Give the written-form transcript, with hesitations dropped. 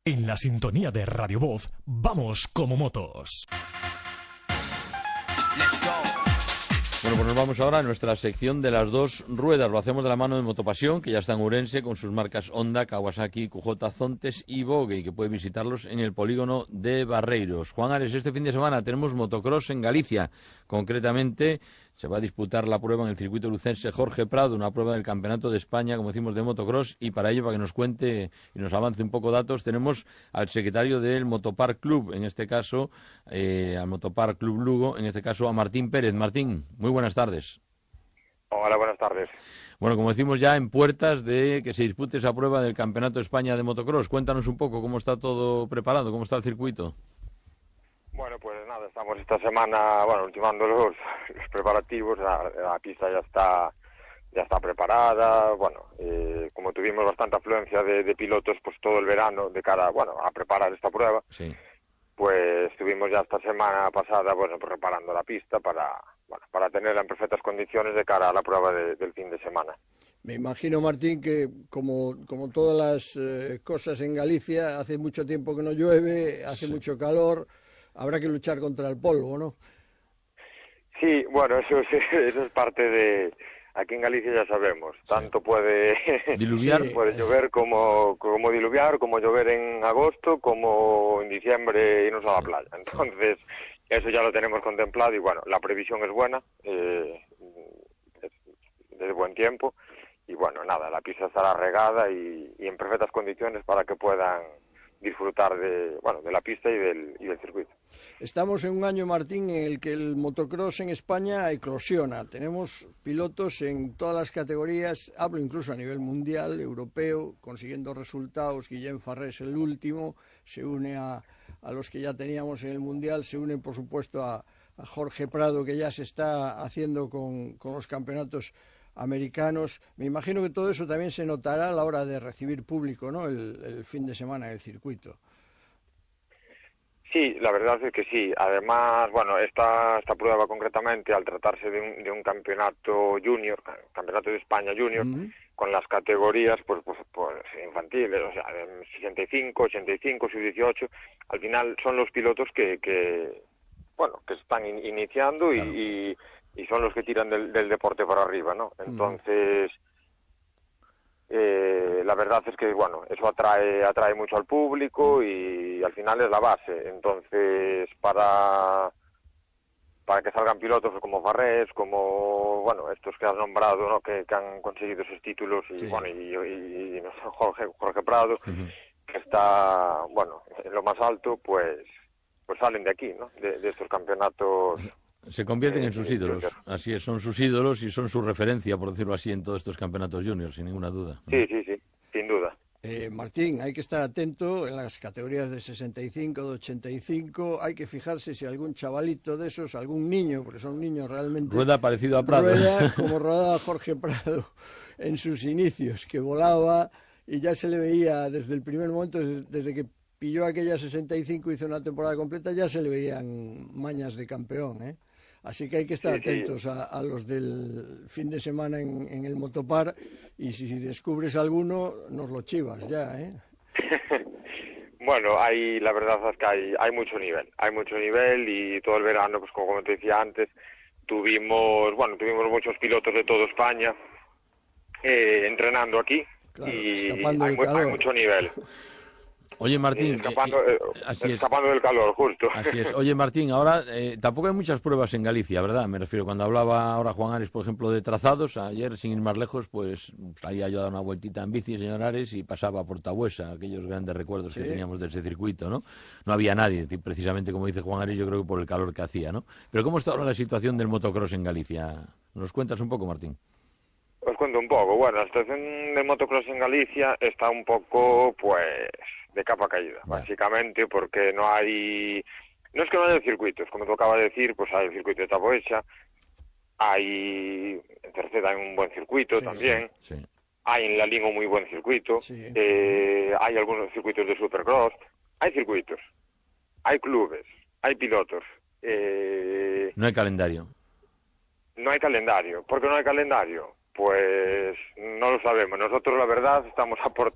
En la sintonía de Radio Voz, vamos como motos. Bueno, pues nos vamos ahora a nuestra sección de las dos ruedas. Lo hacemos de la mano de Motopasión, que ya está en Ourense con sus marcas Honda, Kawasaki, QJ, Zontes y Vogue, y que puede visitarlos en el polígono de Barreiros. Juan Ares, este fin de semana tenemos motocross en Galicia. Concretamente, se va a disputar la prueba en el circuito lucense Jorge Prado, una prueba del Campeonato de España, como decimos, de motocross, y para ello, para que nos cuente y nos avance un poco datos, tenemos al secretario del Motopark Club, en este caso, al Motopark Club Lugo, en este caso a Martín Pérez. Martín, muy buenas tardes. Hola, buenas tardes. Bueno, como decimos, ya en puertas de que se dispute esa prueba del Campeonato de España de motocross. Cuéntanos un poco cómo está todo preparado, cómo está el circuito. Bueno, pues nada, estamos esta semana, ultimando los preparativos. La pista ya está preparada. Como tuvimos bastante afluencia de pilotos, pues todo el verano de cara, a preparar esta prueba. Sí. Pues estuvimos ya esta semana pasada, preparando la pista para tenerla en perfectas condiciones de cara a la prueba del fin de semana. Me imagino, Martín, que como todas las cosas en Galicia, hace mucho tiempo que no llueve, hace mucho calor. Habrá que luchar contra el polvo, ¿no? Sí, bueno, eso es parte de... Aquí en Galicia ya sabemos, tanto puede diluviar, puede llover como diluviar, como llover en agosto, como en diciembre irnos a la playa. Entonces, eso ya lo tenemos contemplado y la previsión es buena, es de buen tiempo y la pista estará regada y en perfectas condiciones para que puedan disfrutar de la pista y del circuito. Estamos en un año, Martín, en el que el motocross en España eclosiona. Tenemos pilotos en todas las categorías, hablo incluso a nivel mundial, europeo, consiguiendo resultados. Guillem Farrés, el último, se une a los que ya teníamos en el mundial, se une por supuesto a Jorge Prado, que ya se está haciendo con los campeonatos americanos. Me imagino que todo eso también se notará a la hora de recibir público, ¿no? El fin de semana en el circuito. Sí, la verdad es que sí. Además, esta prueba concretamente, al tratarse de un campeonato junior, campeonato de España junior, con las categorías pues infantiles, o sea, 65, 85, sub-18, al final son los pilotos que están iniciando. Claro. Y son los que tiran del deporte para arriba, ¿no? Entonces, la verdad es que, eso atrae mucho al público y al final es la base. Entonces, para que salgan pilotos como Farrés, como, estos que has nombrado, ¿no? Que han conseguido esos títulos y, sí. Y Jorge Prado, que está, en lo más alto, pues salen de aquí, ¿no? De estos campeonatos. Se convierten en sus ídolos, así es, son sus ídolos y son su referencia, por decirlo así, en todos estos campeonatos juniors, sin ninguna duda. Sí, sin duda. Martín, hay que estar atento en las categorías de 65, de 85, hay que fijarse si algún chavalito de esos, algún niño, porque son niños realmente... Rueda parecido a Prado. Rueda como rodaba Jorge Prado en sus inicios, que volaba y ya se le veía desde el primer momento, desde que pilló aquella 65, hizo una temporada completa, ya se le veían mañas de campeón, ¿eh? Así que hay que estar atentos a los del fin de semana en el Motopar, y si descubres alguno, nos lo chivas ya, ¿eh? La verdad es que hay mucho nivel y todo el verano, pues como te decía antes, tuvimos muchos pilotos de toda España entrenando aquí. Claro, y hay mucho nivel. Oye, Martín, escapando del calor, justo. Así es. Oye, Martín, ahora tampoco hay muchas pruebas en Galicia, ¿verdad? Me refiero, cuando hablaba ahora Juan Ares, por ejemplo, de trazados, ayer, sin ir más lejos, pues salía yo a dar una vueltita en bici, señor Ares, y pasaba por Tabuesa, aquellos grandes recuerdos que teníamos de ese circuito, ¿no? No había nadie, precisamente como dice Juan Ares, yo creo que por el calor que hacía, ¿no? Pero ¿cómo está ahora la situación del motocross en Galicia? ¿Nos cuentas un poco, Martín? Os cuento un poco. La situación del motocross en Galicia está un poco, de capa caída, básicamente, porque no es que no haya circuitos, como tocaba decir, pues hay el circuito de Taboesa, en Cerceda hay un buen circuito también, sí. Hay en La Lingo muy buen circuito, hay algunos circuitos de supercross, hay circuitos, hay clubes, hay pilotos. No hay calendario. No hay calendario. ¿Por qué no hay calendario? Pues no lo sabemos. Nosotros, la verdad, estamos aportando